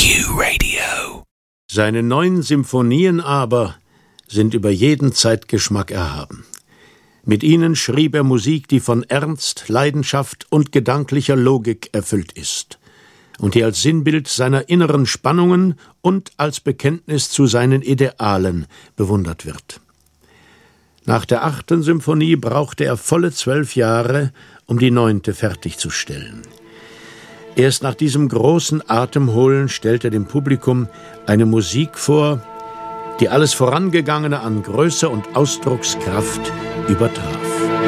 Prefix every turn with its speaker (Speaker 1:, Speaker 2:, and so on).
Speaker 1: Q-Radio.
Speaker 2: Seine 9 Symphonien aber sind über jeden Zeitgeschmack erhaben. Mit ihnen schrieb er Musik, die von Ernst, Leidenschaft und gedanklicher Logik erfüllt ist und die als Sinnbild seiner inneren Spannungen und als Bekenntnis zu seinen Idealen bewundert wird. Nach der 8. Symphonie brauchte er volle 12 Jahre, um die 9. fertigzustellen. Erst nach diesem großen Atemholen stellt er dem Publikum eine Musik vor, die alles Vorangegangene an Größe und Ausdruckskraft übertraf.